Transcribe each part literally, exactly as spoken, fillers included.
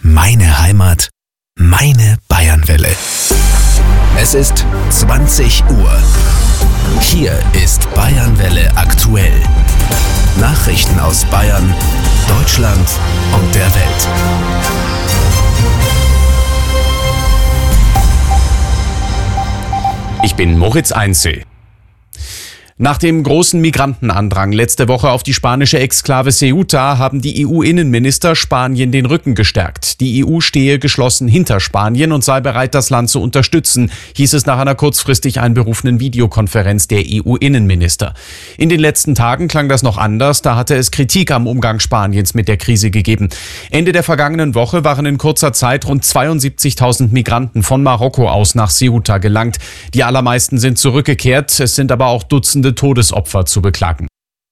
Meine Heimat, meine Bayernwelle. Es ist zwanzig Uhr. Hier ist Bayernwelle aktuell. Nachrichten aus Bayern, Deutschland und der Welt. Ich bin Moritz Einzel. Nach dem großen Migrantenandrang letzte Woche auf die spanische Exklave Ceuta haben die E U-Innenminister Spanien den Rücken gestärkt. Die E U stehe geschlossen hinter Spanien und sei bereit, das Land zu unterstützen, hieß es nach einer kurzfristig einberufenen Videokonferenz der E U-Innenminister. In den letzten Tagen klang das noch anders, da hatte es Kritik am Umgang Spaniens mit der Krise gegeben. Ende der vergangenen Woche waren in kurzer Zeit rund zweiundsiebzigtausend Migranten von Marokko aus nach Ceuta gelangt. Die allermeisten sind zurückgekehrt, es sind aber auch Dutzende Todesopfer zu beklagen.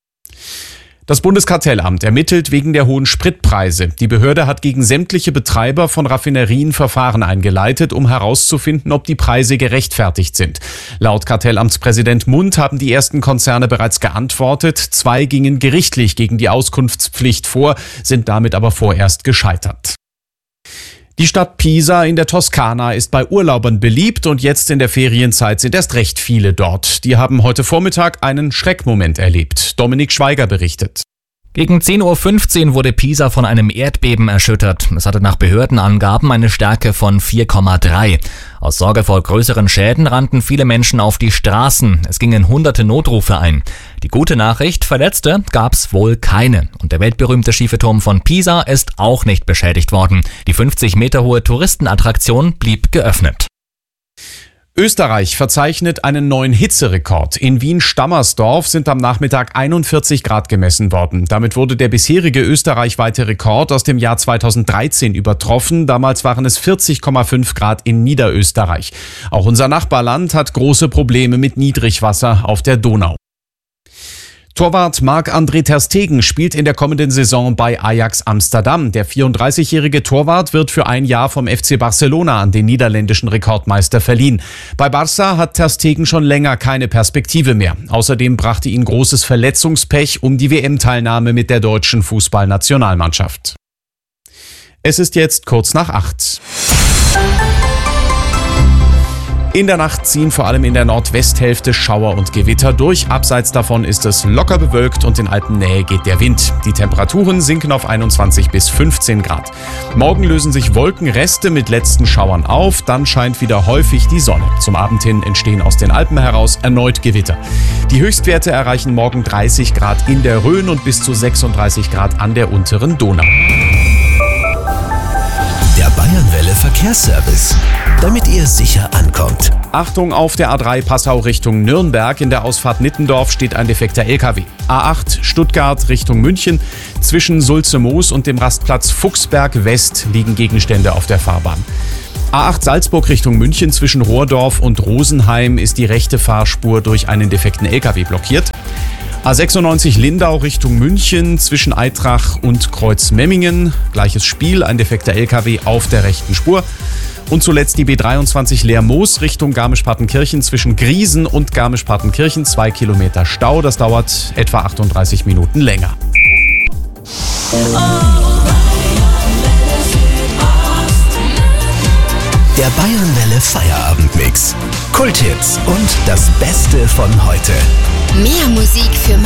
Das Bundeskartellamt ermittelt wegen der hohen Spritpreise. Die Behörde hat gegen sämtliche Betreiber von Raffinerien Verfahren eingeleitet, um herauszufinden, ob die Preise gerechtfertigt sind. Laut Kartellamtspräsident Mund haben die ersten Konzerne bereits geantwortet. Zwei gingen gerichtlich gegen die Auskunftspflicht vor, sind damit aber vorerst gescheitert. Die Stadt Pisa in der Toskana ist bei Urlaubern beliebt und jetzt in der Ferienzeit sind erst recht viele dort. Die haben heute Vormittag einen Schreckmoment erlebt. Dominik Schweiger berichtet. Gegen zehn Uhr fünfzehn wurde Pisa von einem Erdbeben erschüttert. Es hatte nach Behördenangaben eine Stärke von vier Komma drei. Aus Sorge vor größeren Schäden rannten viele Menschen auf die Straßen. Es gingen hunderte Notrufe ein. Die gute Nachricht, Verletzte gab's wohl keine. Und der weltberühmte schiefe Turm von Pisa ist auch nicht beschädigt worden. Die fünfzig Meter hohe Touristenattraktion blieb geöffnet. Österreich verzeichnet einen neuen Hitzerekord. In Wien-Stammersdorf sind am Nachmittag einundvierzig Grad gemessen worden. Damit wurde der bisherige österreichweite Rekord aus dem Jahr zweitausenddreizehn übertroffen. Damals waren es vierzig Komma fünf Grad in Niederösterreich. Auch unser Nachbarland hat große Probleme mit Niedrigwasser auf der Donau. Torwart Marc-André ter Stegen spielt in der kommenden Saison bei Ajax Amsterdam. Der vierunddreißigjährige Torwart wird für ein Jahr vom F C Barcelona an den niederländischen Rekordmeister verliehen. Bei Barça hat ter Stegen schon länger keine Perspektive mehr. Außerdem brachte ihn großes Verletzungspech um die W M-Teilnahme mit der deutschen Fußballnationalmannschaft. Es ist jetzt kurz nach acht. In der Nacht ziehen vor allem in der Nordwesthälfte Schauer und Gewitter durch. Abseits davon ist es locker bewölkt und in Alpennähe geht der Wind. Die Temperaturen sinken auf einundzwanzig bis fünfzehn Grad. Morgen lösen sich Wolkenreste mit letzten Schauern auf, dann scheint wieder häufig die Sonne. Zum Abend hin entstehen aus den Alpen heraus erneut Gewitter. Die Höchstwerte erreichen morgen dreißig Grad in der Rhön und bis zu sechsunddreißig Grad an der unteren Donau. Der Bayernwelle Verkehrsservice, damit ihr sicher ankommt. Achtung, auf der A drei Passau Richtung Nürnberg. In der Ausfahrt Nittendorf steht ein defekter L K W. A acht Stuttgart Richtung München. Zwischen Sulze-Moos und dem Rastplatz Fuchsberg West liegen Gegenstände auf der Fahrbahn. A acht Salzburg Richtung München. Zwischen Rohrdorf und Rosenheim ist die rechte Fahrspur durch einen defekten L K W blockiert. A sechsundneunzig Lindau Richtung München zwischen Eitrach und Kreuzmemmingen. Gleiches Spiel, ein defekter L K W auf der rechten Spur. Und zuletzt die B dreiundzwanzig Lermoos Richtung Garmisch-Partenkirchen zwischen Griesen und Garmisch-Partenkirchen. Zwei Kilometer Stau, das dauert etwa achtunddreißig Minuten länger. Der Bayernwelle Feierabendmix. Kulthits und das Beste von heute. Mehr Musik für